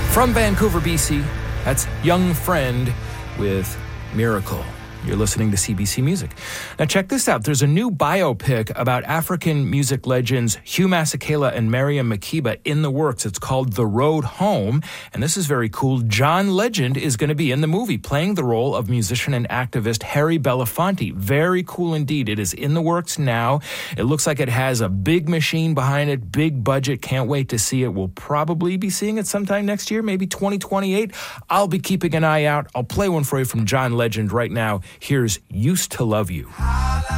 From Vancouver, BC, that's Young Friend with Miracle. You're listening to CBC Music. Now check this out. There's a new biopic about African music legends Hugh Masekela and Miriam Makeba in the works. It's called The Road Home, and this is very cool. John Legend is going to be in the movie, playing the role of musician and activist Harry Belafonte. Very cool indeed. It is in the works now. It looks like it has a big machine behind it, big budget. Can't wait to see it. We'll probably be seeing it sometime next year, maybe 2028. I'll be keeping an eye out. I'll play one for you from John Legend right now. Here's Used to Love You.